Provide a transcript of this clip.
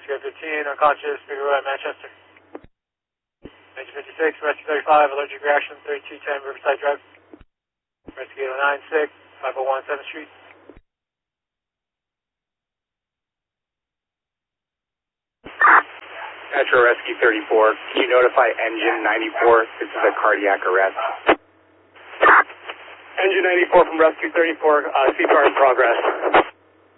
Rescue 15, unconscious, Bigger Road, Manchester. Engine 56, Rescue 35, allergic reaction, 3210 Riverside Drive. Rescue 96, 501 7th Street. Metro Rescue 34, can you notify Engine 94? This is a cardiac arrest. Engine 94 from Rescue 34, CPR in progress.